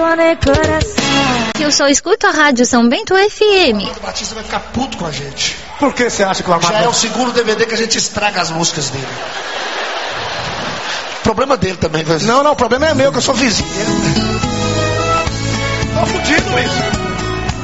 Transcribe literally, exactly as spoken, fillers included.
Eu só escuto a rádio São Bento F M. O Batista vai ficar puto com a gente. Por que você acha que o Amado... Já é o segundo D V D que a gente estraga as músicas dele. Problema dele também. Não, não, o problema é meu, que eu sou vizinho. Tô fudido, isso.